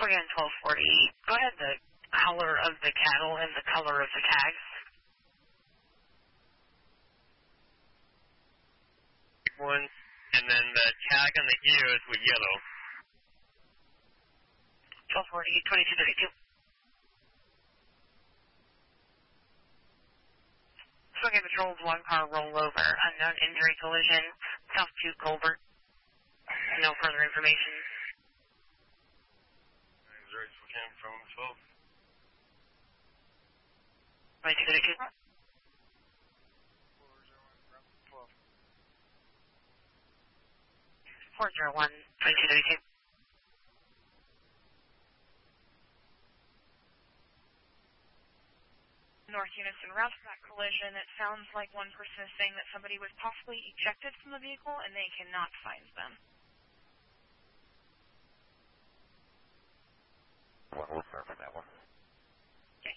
Again, 1240. Go ahead, the color of the cattle and the color of the tags. One, and then the tag on the ears were yellow. 1240, 2232. Swing patrols, one car rollover, unknown injury collision, south to Colbert. No further information. From 12. 2232. 401, 2232. North Unison route from that collision. It sounds like one person is saying that somebody was possibly ejected from the vehicle and they cannot find them. We'll start from that one. Okay.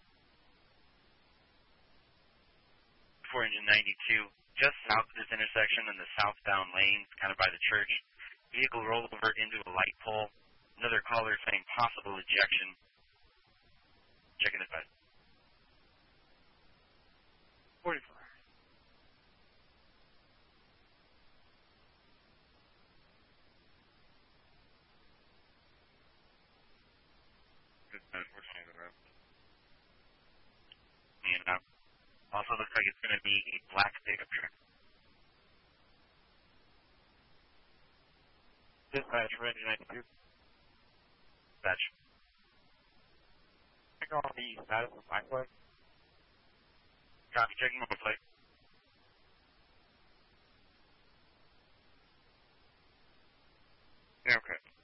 492, just south of this intersection in the southbound lane, kind of by the church. Vehicle rolled over into a light pole. Another caller saying possible ejection. Checking it back. 44. And also looks like it's going to be a black pickup truck. Dispatch, Range 92. Dispatch. Check on the status of my plate. Copy, checking on the plate. Yeah, okay.